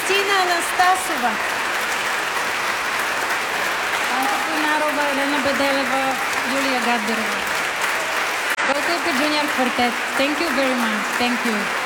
Кристина Анастасова. Анка Пойнарова, Елена Беделева, Юлия Гадберова. Welcome to Junior Quartet. Thank you very much. Thank you.